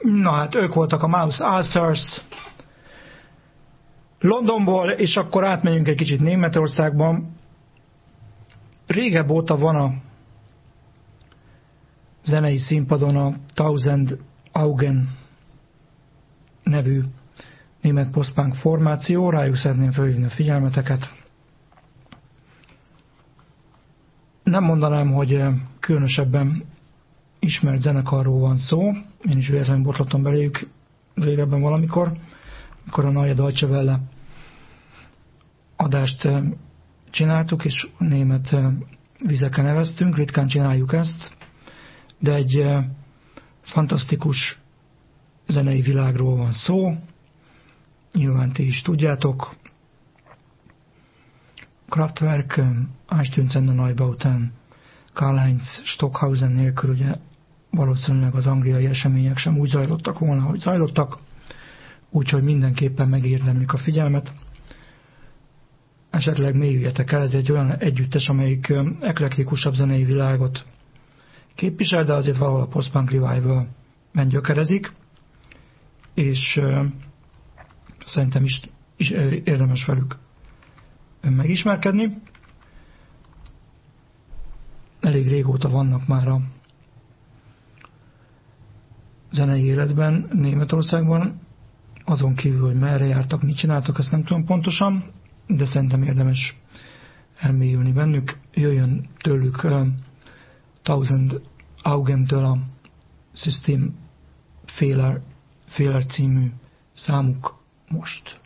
Na hát ők voltak a Mouse Ulcers Londonból, és akkor átmegyünk egy kicsit Németországban. Régebb óta van a zenei színpadon a Tausend Augen nevű német post-punk formáció, rájuk szeretném felhívni a figyelmeteket. Nem mondanám, hogy különösebben ismert zenekarról van szó, én is véletlenül botlottam beléjük régebben valamikor, amikor a Neue Deutsche Welle adást csináltuk, és német vizeken neveztünk, ritkán csináljuk ezt, de egy fantasztikus zenei világról van szó, nyilván ti is tudjátok. Kraftwerk, Einstürzende Neubauten, Karl-Heinz Stockhausen nélkül ugye valószínűleg az angliai események sem úgy zajlottak volna, ahogy zajlottak, úgyhogy mindenképpen megérdemlik a figyelmet. Esetleg mélyüljetek el, ez egy olyan együttes, amelyik eklektikusabb zenei világot képvisel, de azért valahol a post-punk revival-ben gyökerezik, és szerintem is érdemes velük megismerkedni. Elég régóta vannak már a zenei életben Németországban, azon kívül, hogy merre jártak, mit csináltak, ezt nem tudom pontosan, de szerintem érdemes elmélyülni bennük. Jöjjön tőlük Tausend Augentől a System Failure című számuk most.